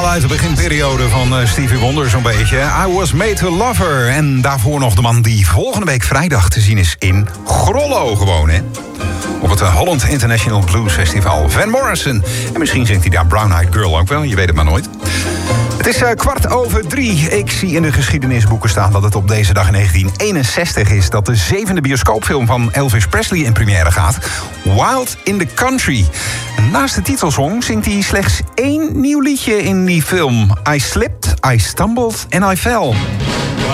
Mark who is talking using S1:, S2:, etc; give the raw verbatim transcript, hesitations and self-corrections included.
S1: Helemaal uit de beginperiode van uh, Stevie Wonder zo'n beetje. I Was Made to Love Her. En daarvoor nog de man die volgende week vrijdag te zien is in Grollo gewoon, hè. Op het uh, Holland International Blues Festival. Van Morrison. En misschien zingt hij daar Brown Eyed Girl ook wel, je weet het maar nooit. Het is uh, kwart over drie. Ik zie in de geschiedenisboeken staan dat het op deze dag in negentien eenenzestig is... dat de zevende bioscoopfilm van Elvis Presley in première gaat. Wild in the Country. En naast de titelsong zingt hij slechts één nieuw liedje in die film. I slipped, I stumbled and I fell.